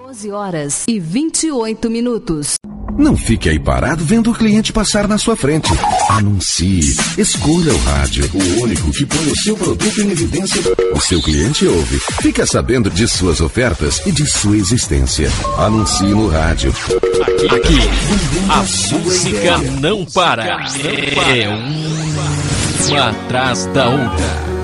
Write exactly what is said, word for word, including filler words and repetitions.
doze horas e vinte e oito minutos. Não fique aí parado vendo o cliente passar na sua frente. Anuncie. Escolha o rádio, o único que põe o seu produto em evidência. O seu cliente ouve. Fica sabendo de suas ofertas e de sua existência. Anuncie no rádio. Aqui, aqui a música não para. É uma atrás da outra.